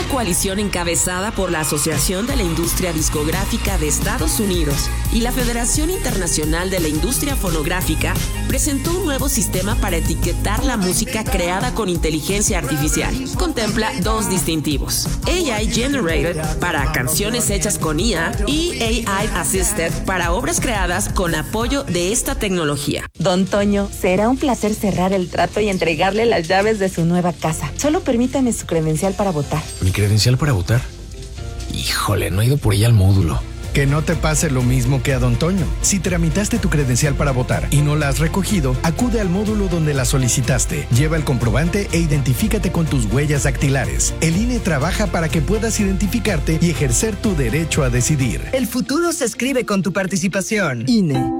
Una coalición encabezada por la Asociación de la Industria Discográfica de Estados Unidos y la Federación Internacional de la Industria Fonográfica presentó un nuevo sistema para etiquetar la música creada con inteligencia artificial. Contempla dos distintivos: AI Generated para canciones hechas con IA y AI Assisted para obras creadas con apoyo de esta tecnología. Don Toño, será un placer cerrar el trato y entregarle las llaves de su nueva casa. Solo permítame su credencial para votar. ¿Mi credencial para votar? Híjole, no he ido por ella al módulo. Que no te pase lo mismo que a Don Toño. Si tramitaste tu credencial para votar y no la has recogido, acude al módulo donde la solicitaste. Lleva el comprobante e identifícate con tus huellas dactilares. El INE trabaja para que puedas identificarte y ejercer tu derecho a decidir. El futuro se escribe con tu participación. INE.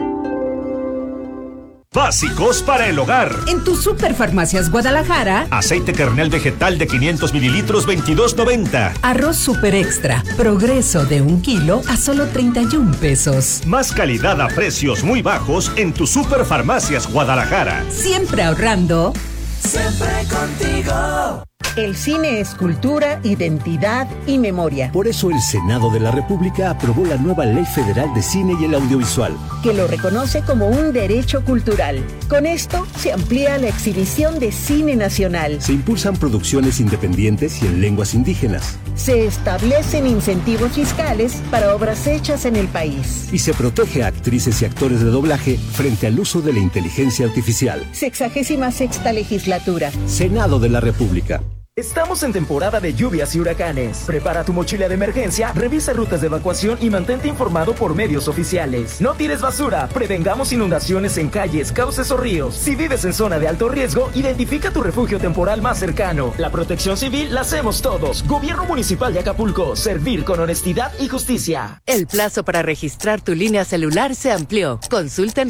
Básicos para el hogar. En tu Superfarmacias Guadalajara. Aceite kernel vegetal de 500 mililitros, $22.90. Arroz Super Extra, Progreso de 1 kilo a solo 31 pesos. Más calidad a precios muy bajos en tu Superfarmacias Guadalajara. Siempre ahorrando. Siempre contigo. El cine es cultura, identidad y memoria. Por eso el Senado de la República aprobó la nueva Ley Federal de Cine y el Audiovisual, que lo reconoce como un derecho cultural. Con esto se amplía la exhibición de cine nacional. Se impulsan producciones independientes y en lenguas indígenas. Se establecen incentivos fiscales para obras hechas en el país. Y se protege a actrices y actores de doblaje frente al uso de la inteligencia artificial. 66ª legislatura. Senado de la República. Estamos en temporada de lluvias y huracanes. Prepara tu mochila de emergencia, revisa rutas de evacuación y mantente informado por medios oficiales. No tires basura, prevengamos inundaciones en calles, cauces o ríos. Si vives en zona de alto riesgo, identifica tu refugio temporal más cercano. La protección civil la hacemos todos. Gobierno Municipal de Acapulco, servir con honestidad y justicia. El plazo para registrar tu línea celular se amplió. Consulta en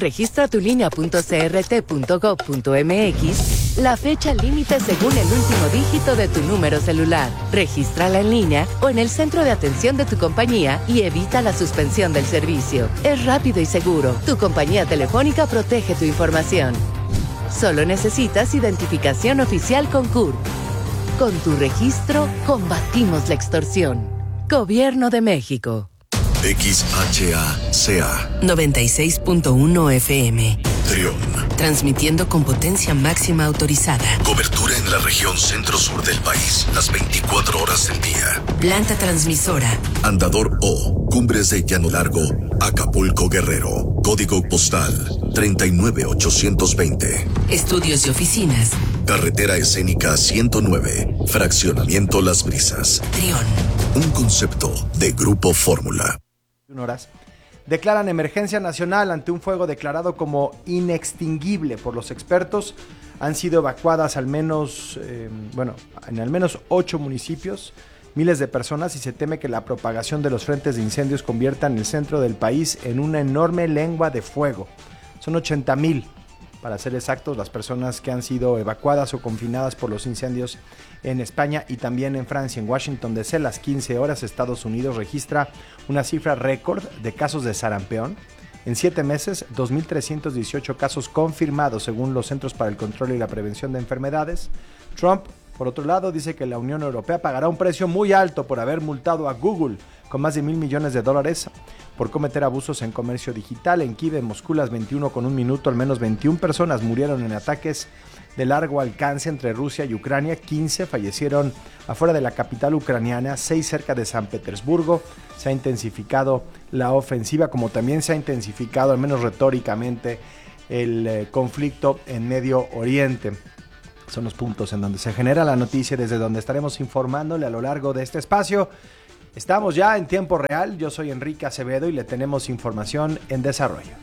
registratulinea.crt.gov.mx la fecha límite según el último dígito de tu número celular. Regístrala en línea o en el centro de atención de tu compañía y evita la suspensión del servicio. Es rápido y seguro. Tu compañía telefónica protege tu información. Solo necesitas identificación oficial con CURP. Con tu registro, combatimos la extorsión. Gobierno de México. XHACA 96.1 FM. Trión. Transmitiendo con potencia máxima autorizada. Cobertura en la región centro-sur del país, las 24 horas del día. Planta transmisora. Andador O, Cumbres de Llano Largo, Acapulco, Guerrero. Código postal 39820. Estudios y oficinas. Carretera escénica 109, Fraccionamiento Las Brisas. Trión. Un concepto de Grupo Fórmula. Horas. Declaran emergencia nacional ante un fuego declarado como inextinguible por los expertos. Han sido evacuadas en al menos 8 municipios, miles de personas, y se teme que la propagación de los frentes de incendios conviertan el centro del país en una enorme lengua de fuego. Son 80,000, para ser exactos, las personas que han sido evacuadas o confinadas por los incendios en España y también en Francia. En Washington DC, las 15 horas, Estados Unidos registra una cifra récord de casos de sarampión. En 7 meses, 2.318 casos confirmados según los Centros para el Control y la Prevención de Enfermedades. Trump, por otro lado, dice que la Unión Europea pagará un precio muy alto por haber multado a Google con más de $1,000 millones por cometer abusos en comercio digital. En Kiev, en Moscú, las 21:01, al menos 21 personas murieron en ataques de largo alcance entre Rusia y Ucrania. 15 fallecieron afuera de la capital ucraniana, 6 cerca de San Petersburgo. Se ha intensificado la ofensiva, como también se ha intensificado, al menos retóricamente, el conflicto en Medio Oriente. Son los puntos en donde se genera la noticia, desde donde estaremos informándole a lo largo de este espacio. Estamos ya en tiempo real. Yo soy Enrique Acevedo y le tenemos información en desarrollo.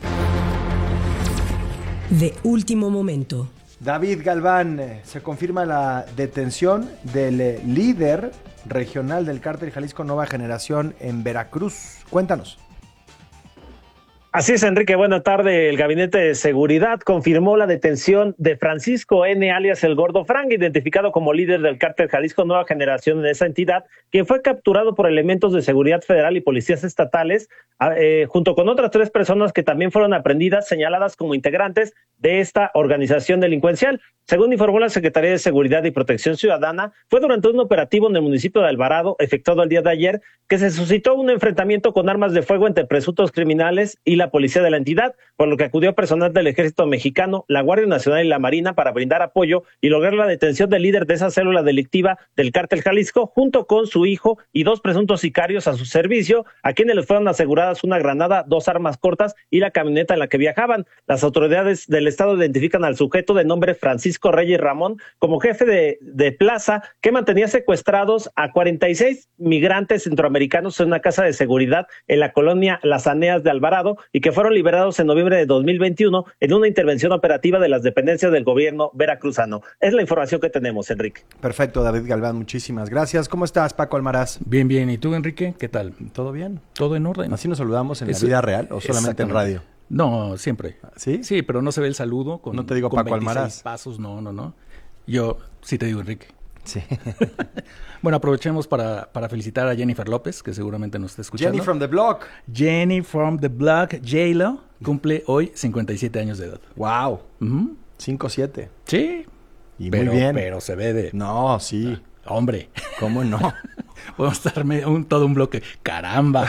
De último momento. David Galván, se confirma la detención del líder regional del Cártel Jalisco Nueva Generación en Veracruz. Cuéntanos. Así es, Enrique, buena tarde. El Gabinete de Seguridad confirmó la detención de Francisco N., alias El Gordo Frank, identificado como líder del Cártel Jalisco Nueva Generación en esa entidad, quien fue capturado por elementos de seguridad federal y policías estatales, junto con otras 3 personas que también fueron aprehendidas, señaladas como integrantes de esta organización delincuencial. Según informó la Secretaría de Seguridad y Protección Ciudadana, fue durante un operativo en el municipio de Alvarado, efectuado el día de ayer, que se suscitó un enfrentamiento con armas de fuego entre presuntos criminales y la policía de la entidad, por lo que acudió personal del Ejército Mexicano, la Guardia Nacional y la Marina para brindar apoyo y lograr la detención del líder de esa célula delictiva del Cártel Jalisco, junto con su hijo y 2 presuntos sicarios a su servicio, a quienes les fueron aseguradas una granada, 2 armas cortas y la camioneta en la que viajaban. Las autoridades del estado identifican al sujeto de nombre Francisco Reyes Ramón como jefe de plaza que mantenía secuestrados a 46 migrantes centroamericanos en una casa de seguridad en la colonia Las Aneas de Alvarado y que fueron liberados en noviembre de 2021 en una intervención operativa de las dependencias del gobierno veracruzano. Es la información que tenemos, Enrique. Perfecto, David Galván, muchísimas gracias. ¿Cómo estás, Paco Almaraz? Bien, bien. ¿Y tú, Enrique? ¿Qué tal? ¿Todo bien? ¿Todo en orden? ¿Así nos saludamos en la vida real o solamente en radio? No, siempre. ¿Sí? Sí, pero no se ve el saludo. No te digo con Paco Almaraz. Pasos, no. Yo sí te digo Enrique. Sí. Bueno, aprovechemos para felicitar a Jennifer López, que seguramente nos está escuchando. Jenny from the block. Jenny from the block, J-Lo, cumple hoy 57 años de edad. Wow. 5'7". Sí. Y muy bien. Pero se ve de... No, sí. Hombre. ¿Cómo no? Podemos estar todo un bloque. ¡Caramba!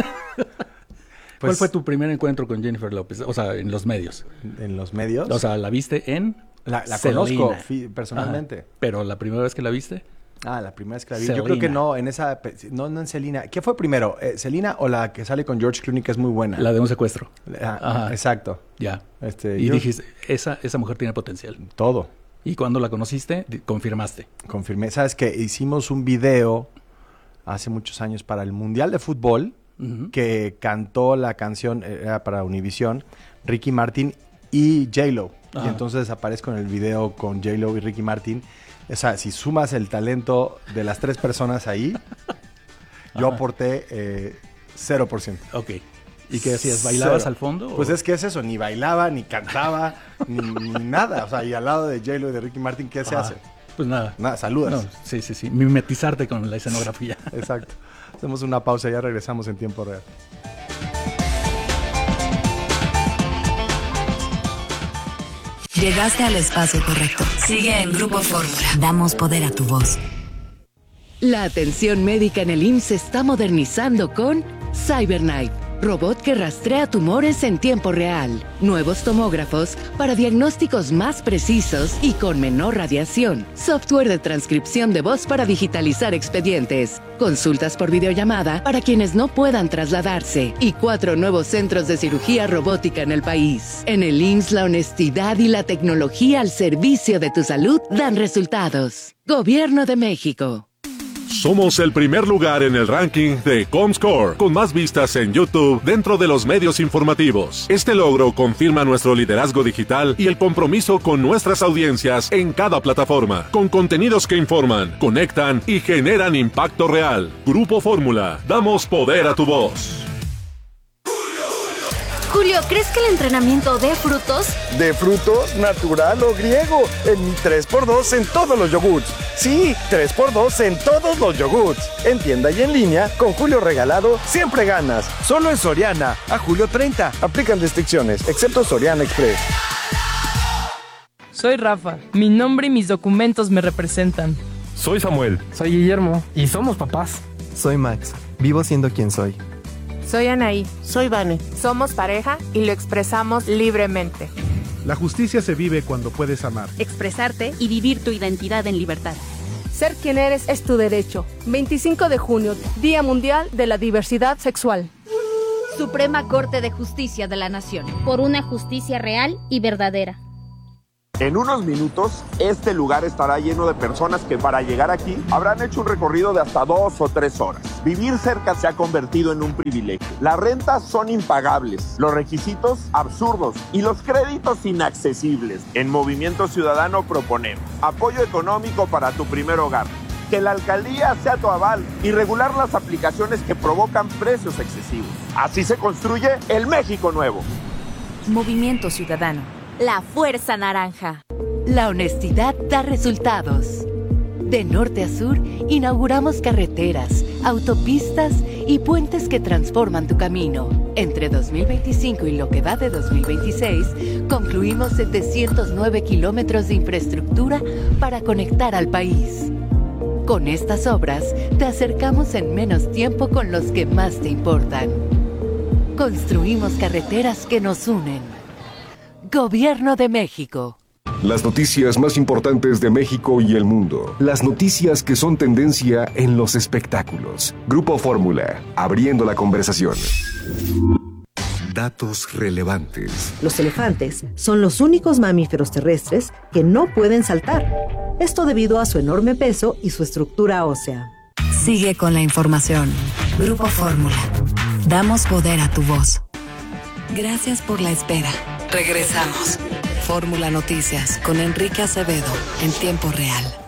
¿Cuál fue tu primer encuentro con Jennifer López? O sea, en los medios. ¿En los medios? O sea, ¿la viste en...? La conozco personalmente. Ajá. ¿Pero la primera vez que la viste? La primera vez que la vi. Selena. Yo creo que no, no en Selena. ¿Qué fue primero? ¿Selena o la que sale con George Clooney, que es muy buena? La de un secuestro. Exacto. Ya. Y dijiste, esa mujer tiene potencial. Todo. Y cuando la conociste, confirmaste. Confirmé. ¿Sabes qué? Hicimos un video hace muchos años para el Mundial de Fútbol, que cantó la canción, era para Univisión, Ricky Martin y J-Lo. Y entonces aparezco en el video con J-Lo y Ricky Martin. O sea, si sumas el talento de las 3 personas ahí, yo aporté 0%. Ok. ¿Y qué hacías? ¿Bailabas al fondo? Pues es que es eso, ni bailaba, ni cantaba, ni nada. O sea, y al lado de J-Lo y de Ricky Martin, ¿qué se hace? Pues nada. Nada, saludas. No, sí. Mimetizarte con la escenografía. Exacto. Hacemos una pausa y ya regresamos en tiempo real. Llegaste al espacio correcto. Sigue en Grupo Fórmula. Damos poder a tu voz. La atención médica en el IMSS se está modernizando con CyberKnife, robot que rastrea tumores en tiempo real. Nuevos tomógrafos para diagnósticos más precisos y con menor radiación. Software de transcripción de voz para digitalizar expedientes. Consultas por videollamada para quienes no puedan trasladarse. Y 4 nuevos centros de cirugía robótica en el país. En el IMSS, la honestidad y la tecnología al servicio de tu salud dan resultados. Gobierno de México. Somos el primer lugar en el ranking de Comscore, con más vistas en YouTube dentro de los medios informativos. Este logro confirma nuestro liderazgo digital y el compromiso con nuestras audiencias en cada plataforma, con contenidos que informan, conectan y generan impacto real. Grupo Fórmula, damos poder a tu voz. Julio, ¿crees que el entrenamiento dé frutos? ¿De frutos, natural o griego? En mi 3x2 en todos los yogurts. Sí, 3x2 en todos los yogurts. En tienda y en línea, con Julio regalado, siempre ganas. Solo en Soriana, a julio 30. Aplican restricciones, excepto Soriana Express. Soy Rafa. Mi nombre y mis documentos me representan. Soy Samuel. Soy Guillermo. Y somos papás. Soy Max. Vivo siendo quien soy. Soy Anaí. Soy Vane. Somos pareja y lo expresamos libremente. La justicia se vive cuando puedes amar, expresarte y vivir tu identidad en libertad. Ser quien eres es tu derecho. 25 de junio, Día Mundial de la Diversidad Sexual. Suprema Corte de Justicia de la Nación. Por una justicia real y verdadera. En unos minutos, este lugar estará lleno de personas que para llegar aquí habrán hecho un recorrido de hasta 2 o 3 horas. Vivir cerca se ha convertido en un privilegio. Las rentas son impagables, los requisitos absurdos y los créditos inaccesibles. En Movimiento Ciudadano proponemos apoyo económico para tu primer hogar, que la alcaldía sea tu aval y regular las aplicaciones que provocan precios excesivos. Así se construye el México nuevo. Movimiento Ciudadano. La fuerza naranja. La honestidad da resultados. De norte a sur, inauguramos carreteras, autopistas y puentes que transforman tu camino. Entre 2025 y lo que va de 2026, concluimos 709 kilómetros de infraestructura para conectar al país. Con estas obras, te acercamos en menos tiempo con los que más te importan. Construimos carreteras que nos unen. Gobierno de México. Las noticias más importantes de México y el mundo. Las noticias que son tendencia en los espectáculos. Grupo Fórmula, abriendo la conversación. Datos relevantes. Los elefantes son los únicos mamíferos terrestres que no pueden saltar. Esto debido a su enorme peso y su estructura ósea. Sigue con la información. Grupo Fórmula. Damos poder a tu voz. Gracias por la espera. Regresamos. Fórmula Noticias con Enrique Acevedo en tiempo real.